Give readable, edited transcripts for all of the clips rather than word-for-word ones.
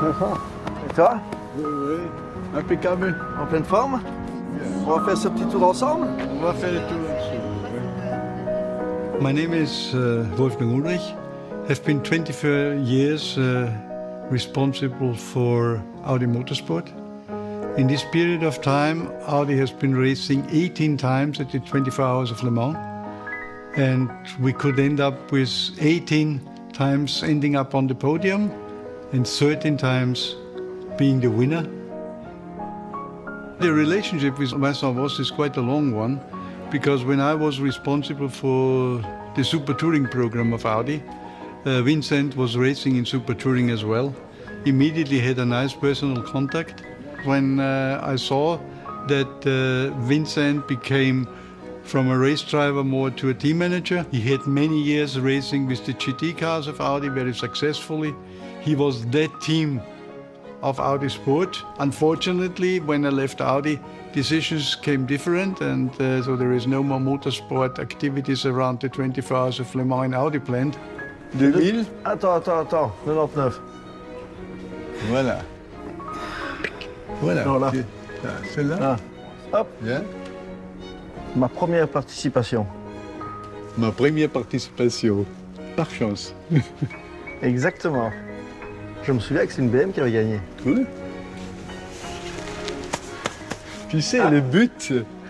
Et toi? Oui, impeccable. En pleine forme? On va faire ce petit tour ensemble? On va faire le tour ensemble. My name is Wolfgang Ulrich. I've been 24 years responsible for Audi Motorsport. In this period of time, Audi has been racing 18 times at the 24 Hours of Le Mans. And we could end up with 18 times ending up on the podium and 13 times being the winner. The relationship with Vincent Voss is quite a long one, because when I was responsible for the Super Touring program of Audi, Vincent was racing in Super Touring as well. Immediately had a nice personal contact. When I saw that Vincent became from a race driver more to a team manager, he had many years racing with the GT cars of Audi very successfully. He was that team of Audi Sport. Unfortunately, when I left Audi, decisions came different, and so there is no more motorsport activities around the 24 Hours of Le Mans in Audi plant. 2000. Attends, 99. Voilà. Voilà. Non, là. Celle-là. Ah. Hop, Bien. ma première participation. Ma première participation. Par chance. Exactement. Je me souviens que c'est une BM qui avait gagné. Cool. Tu sais, le but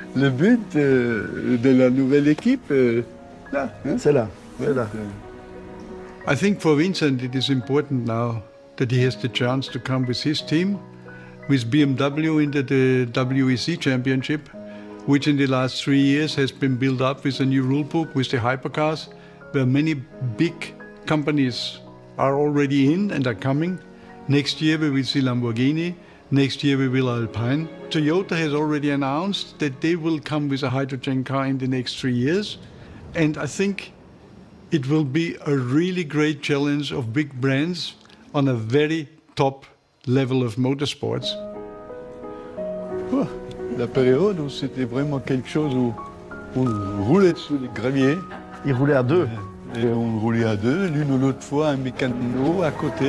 de la nouvelle équipe, là. Hein? C'est là, c'est là. I think for Vincent it is important now that he has the chance to come with his team, with BMW into the WEC Championship, which in the last 3 years has been built up with a new rule book with the hypercars, where many big companies are already in and are coming. Next year we will see Lamborghini. Next year we will Alpine. Toyota has already announced that they will come with a hydrogen car in the next 3 years. And I think it will be a really great challenge of big brands on a very top level of motorsports. Oh, la période où c'était vraiment quelque chose où on roulait sur les graviers. Il roulait à deux. Et on roulait à deux, l'une ou l'autre fois, un mécano à côté.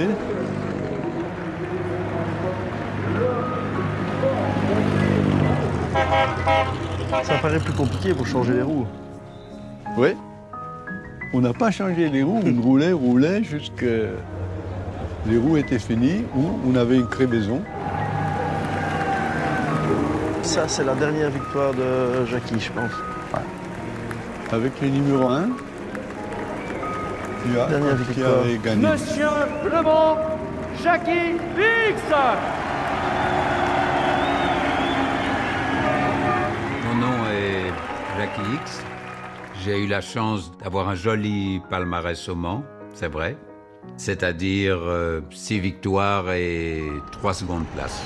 Ça paraît plus compliqué pour changer les roues. Oui. On n'a pas changé les roues, on roulait jusqu'à les roues étaient finies ou on avait une crevaison. Ça, c'est la dernière victoire de Jackie, je pense. Avec le numéro 1, Dernière qui victoire. avait gagné. Monsieur Le Mans, Jackie Hicks. Mon nom est Jackie Hicks. J'ai eu la chance d'avoir un joli palmarès au Mans, c'est vrai. C'est-à-dire 6 victoires et 3 secondes places.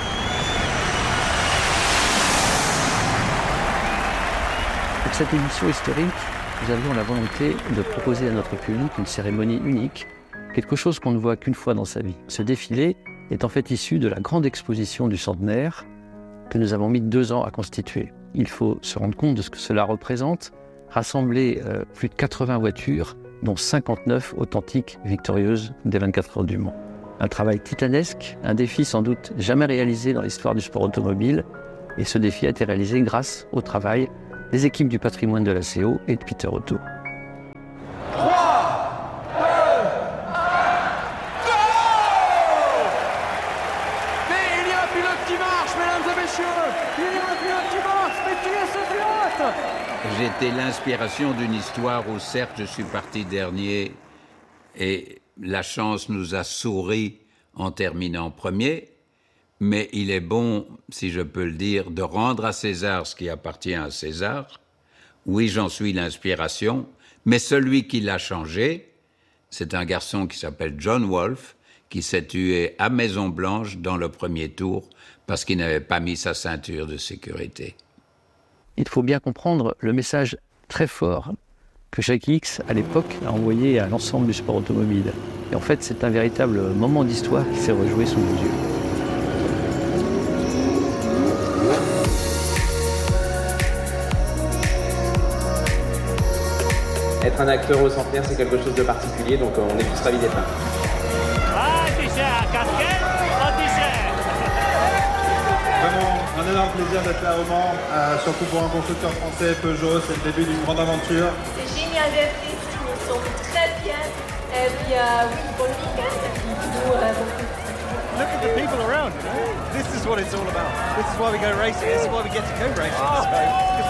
Pour cette édition historique, nous avions la volonté de proposer à notre public une cérémonie unique, quelque chose qu'on ne voit qu'une fois dans sa vie. Ce défilé est en fait issu de la grande exposition du centenaire que nous avons mis 2 ans à constituer. Il faut se rendre compte de ce que cela représente, rassembler plus de 80 voitures, dont 59 authentiques victorieuses des 24 heures du Mans. Un travail titanesque, un défi sans doute jamais réalisé dans l'histoire du sport automobile, et ce défi a été réalisé grâce au travail des équipes du patrimoine de la CO et de Peter Otto. 3, 2, 1, go! Mais il y a un pilote qui marche, mesdames et messieurs! Il y a un pilote qui marche, mais qui est ce pilote? J'étais l'inspiration d'une histoire où certes je suis parti dernier et la chance nous a souri en terminant premier, mais il est bon, si je peux le dire, de rendre à César ce qui appartient à César. Oui, j'en suis l'inspiration, mais celui qui l'a changé, c'est un garçon qui s'appelle John Wolf, qui s'est tué à Maison-Blanche dans le premier tour parce qu'il n'avait pas mis sa ceinture de sécurité. Il faut bien comprendre le message très fort que Jackie Hicks, à l'époque, a envoyé à l'ensemble du sport automobile. Et en fait, c'est un véritable moment d'histoire qui s'est rejoué sous nos yeux. Être un acteur au centenaire, c'est quelque chose de particulier, donc on est tous ravis d'être là. Ah, c'est ça, casquette! un énorme plaisir d'être là au Mans, surtout pour un constructeur français, Peugeot, c'est le début d'une grande aventure. C'est génial d'être ici, nous sommes très bien. Et puis, oui, bon week-end. Look at the people around, you know? This is what it's all about. This is why we go racing. This is why we get to go racing in Spain.